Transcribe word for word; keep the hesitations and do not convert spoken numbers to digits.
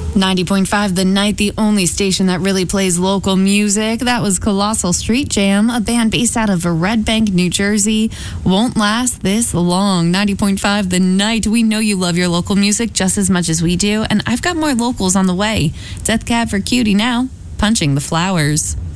ninety point five The Night, the only station that really plays local music. That was Colossal Street Jam, a band based out of Red Bank, New Jersey. Won't last this long. ninety point five The Night. We know you love your local music just as much as we do, and I've got more locals on the way. Death Cab for Cutie now, Punching the Flowers.